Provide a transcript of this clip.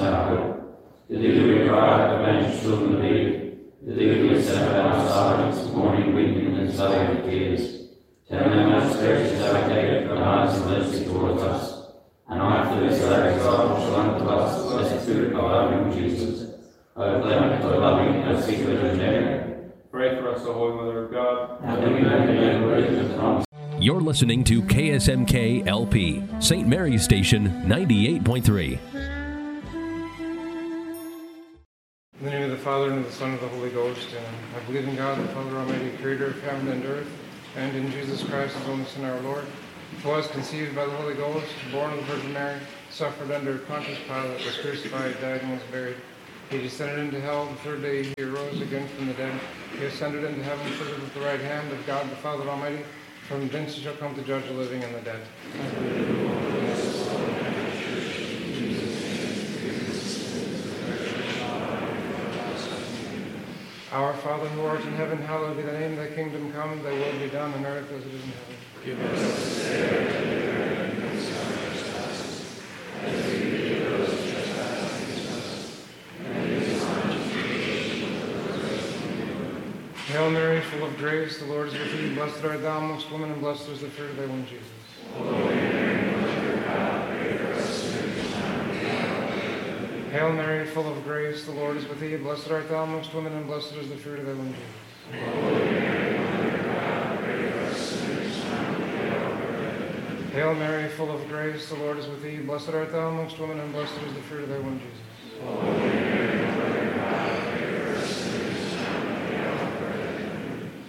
our to thee we cry, the banished children of Eve. To thee we send our silence, mourning, weeping, and silent tears. Tell me, most gracious Advocate, for eyes of mercy towards us. And after this our exile shall unto us, blessed fruit of our young Jesus. O clement, O loving, O sweet Virgin Mary, pray for us, O Holy Mother of God. that we may be made worthy of the promise. You're listening to KSMK LP, St. Mary's Station 98.3. In the name of the Father, and of the Son, and of the Holy Ghost, and I believe in God, the Father Almighty, creator of heaven and earth, and in Jesus Christ, his only Son, our Lord, who was conceived by the Holy Ghost, born of the Virgin Mary, suffered under Pontius Pilate, was crucified, died, and was buried. He descended into hell. The third day he arose again from the dead. He ascended into heaven, seated at the right hand of God, the Father Almighty. From thence he shall come to judge the living and the dead. Our Father who art in heaven, hallowed be thy name. Thy kingdom come, thy will be done on earth as it is in heaven. Give us this day our daily bread, and forgive us our trespasses, as we forgive those who trespass against us. And lead us not into temptation, but deliver us from evil. Hail Mary, full of grace, the Lord is with thee. Blessed art thou amongst women, and blessed is the fruit of thy womb, Jesus. Holy Mary, Mother of God, pray for us sinners, now and at the hour of our death. Hail Mary, full of grace, the Lord is with thee. Blessed art thou amongst women, and blessed is the fruit of thy womb, Jesus. Holy Mary, Mother of God, pray for us sinners, now and at the hour of our death. Hail Mary, full of grace, the Lord is with thee. Blessed art thou amongst women, and blessed is the fruit of thy womb, Jesus.